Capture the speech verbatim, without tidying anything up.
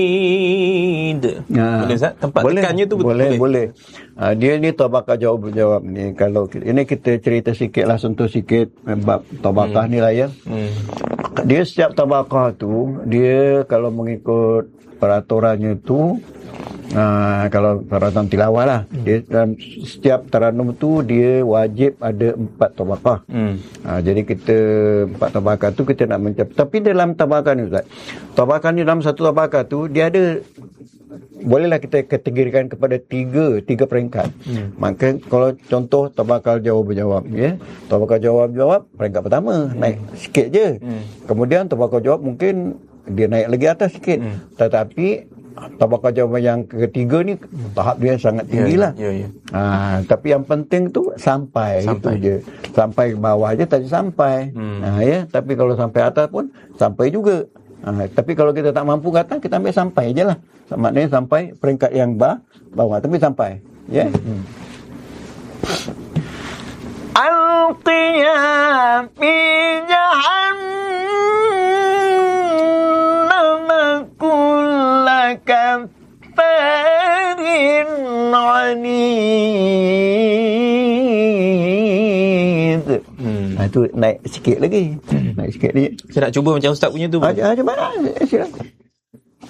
Ha, boleh Ustaz? Tempat boleh, tekannya tu betul. Boleh, boleh. Ha, dia ni tabaqah jawab-jawab ni. Kalau ini kita cerita sikit lah, sentuh sikit bab tabaqah hmm. ni lah ya. Hmm. Dia setiap tabaqah tu, dia kalau mengikut peraturannya tu, ha, kalau peraturan tilawah lah, hmm. dia dalam setiap taranum tu dia wajib ada empat tabaqah. Hmm. Ha, jadi kita empat tabaqah tu kita nak mencapai. Tapi dalam tabaqah ni Ustaz, tabaqah ni dalam satu tabaqah tu dia ada, bolehlah kita kategorikan kepada tiga tiga peringkat. Hmm. Maka kalau contoh tabaqah jawab-jawab ya. Tabaqah jawab-jawab peringkat pertama hmm. naik sikit je. Hmm. Kemudian tabaqah jawab mungkin dia naik lagi atas sikit. Hmm. Tetapi tabaqah jawab yang ketiga ni tahap dia sangat tinggilah. Ya, ya, ya. Ha, tapi yang penting tu sampai, sampai. Itu je. Sampai bawah je tak sampai. Hmm. Ha, ya, tapi kalau sampai atas pun sampai juga. Ha, tapi kalau kita tak mampu ke atas, kita ambil sampai je lah. Maknanya sampai peringkat yang bah, bawah, tapi sampai. Ya. Yeah? Hmm. Al-qiyam fi jahannam kulla kafarin anid. Hmm. Ha, tu naik sikit lagi. Hmm. Naik sikit lagi. Saya nak cuba macam Ustaz punya tu. Ah, macam mana? Silakan.